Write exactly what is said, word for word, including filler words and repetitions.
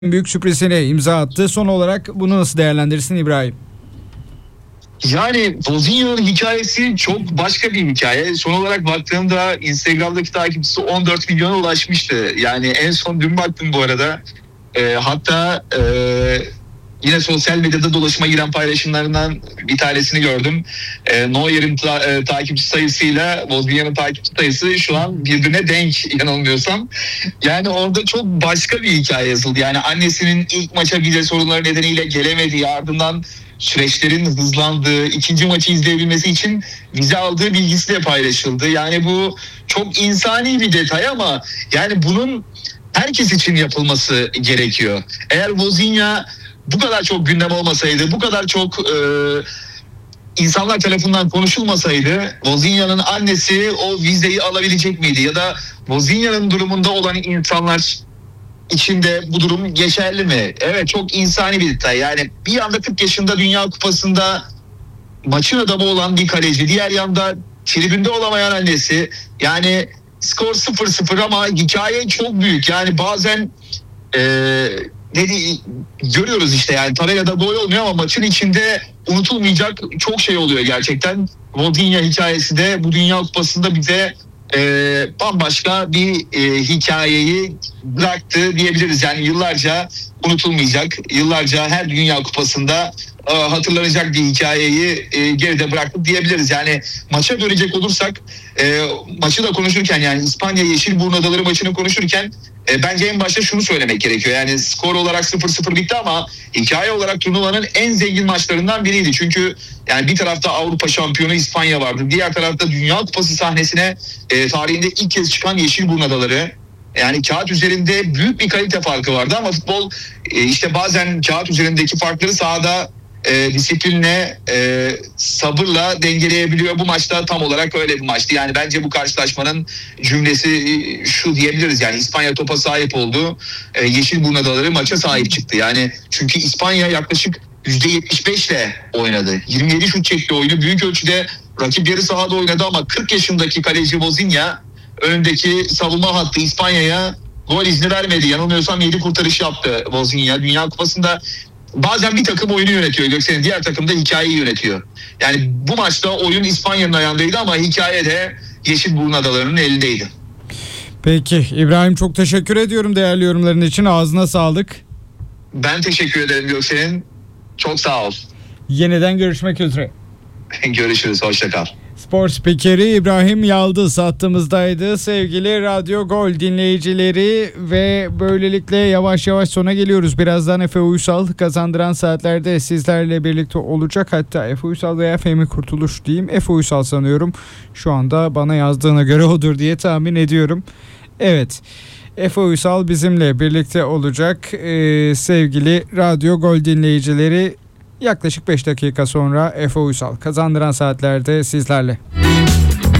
büyük sürprizine imza attı. Son olarak bunu nasıl değerlendirirsin İbrahim? Yani Vozinho'nun hikayesi çok başka bir hikaye. Son olarak baktığımda Instagram'daki takipçisi on dört milyona ulaşmıştı. Yani en son dün baktım bu arada. E, hatta e, yine sosyal medyada dolaşıma giren paylaşımlarından bir tanesini gördüm. E, Neuer'in ta, e, takipçi sayısıyla Vozinho'nun takipçi sayısı şu an birbirine denk, yanılmıyorsam. Yani orada çok başka bir hikaye yazıldı. Yani annesinin ilk maça vize sorunları nedeniyle gelemediği, ardından süreçlerin hızlandığı, ikinci maçı izleyebilmesi için vize aldığı bilgisi de paylaşıldı. Yani bu çok insani bir detay ama yani bunun herkes için yapılması gerekiyor. Eğer Vozinho bu kadar çok gündem olmasaydı, bu kadar çok e, insanlar tarafından konuşulmasaydı, Vozinho'nun annesi o vizeyi alabilecek miydi? Ya da Vozinho'nun durumunda olan insanlar içinde bu durum geçerli mi? Evet, çok insani bir detay. Yani bir yanda kırk yaşında Dünya Kupası'nda maçın adamı olan bir kaleci, diğer yanda tribünde olamayan annesi. Yani skor sıfır sıfır ama hikaye çok büyük. Yani bazen e, dedi, görüyoruz işte, yani tabelada gol olmuyor ama maçın içinde unutulmayacak çok şey oluyor gerçekten. Vozinho hikayesi de bu Dünya Kupası'nda bize e, bambaşka bir e, hikayeyi bıraktı diyebiliriz. Yani yıllarca unutulmayacak, yıllarca her Dünya Kupası'nda e, hatırlanacak bir hikayeyi e, geride bıraktı diyebiliriz. Yani maça dönecek olursak, e, maçı da konuşurken, yani İspanya Yeşilburnu Adaları maçını konuşurken e, bence en başta şunu söylemek gerekiyor. Yani skor olarak sıfır sıfır bitti ama hikaye olarak turnuvanın en zengin maçlarından biriydi. Çünkü yani bir tarafta Avrupa şampiyonu İspanya vardı. Diğer tarafta Dünya Kupası sahnesine e, tarihinde ilk kez çıkan Yeşilburnu Adaları. Yani kağıt üzerinde büyük bir kalite farkı vardı ama futbol e, işte bazen kağıt üzerindeki farkları sahada e, disiplinle, e, sabırla dengeleyebiliyor. Bu maçta tam olarak öyle bir maçtı. Yani bence bu karşılaşmanın cümlesi e, şu diyebiliriz. Yani İspanya topa sahip oldu. E, Yeşilburnu Adaları maça sahip çıktı. Yani çünkü İspanya yaklaşık yüzde yetmiş beş ile oynadı. yirmi yedi şut çekti oyunu. Büyük ölçüde rakip yarı sahada oynadı ama kırk yaşındaki kaleci Vozinho önündeki savunma hattı İspanya'ya gol izni vermedi. Yanılmıyorsam yedi kurtarış yaptı Vozinho. Dünya Kupası'nda bazen bir takım oyunu yönetiyor Göksel'in, diğer takım da hikayeyi yönetiyor. Yani bu maçta oyun İspanya'nın ayağındaydı ama hikaye de Yeşilburnu Adaları'nın elindeydi. Peki İbrahim, çok teşekkür ediyorum değerli yorumların için. Ağzına sağlık. Ben teşekkür ederim Göksel'in. Çok sağ ol. Yeniden görüşmek üzere. Görüşürüz. Hoşça kal. Spor spikeri İbrahim Yaldız hattımızdaydı. Sevgili Radyo Gol dinleyicileri ve böylelikle yavaş yavaş sona geliyoruz. Birazdan Efe Uysal kazandıran saatlerde sizlerle birlikte olacak. Hatta Efe Uysal veya Fehmi Kurtuluş diyeyim. Efe Uysal sanıyorum. Şu anda bana yazdığına göre odur diye tahmin ediyorum. Evet. Efe Uysal bizimle birlikte olacak. Ee, sevgili Radyo Gol dinleyicileri, yaklaşık beş dakika sonra Efe Uysal kazandıran saatlerde sizlerle.